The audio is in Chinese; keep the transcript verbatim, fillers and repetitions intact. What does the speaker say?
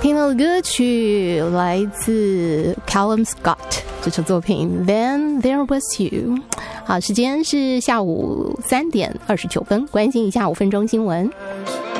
听到的歌曲来自 Callum Scott 这首作品 Then There Was You。 好，时间是下午三点二十九分，关心一下五分钟新闻。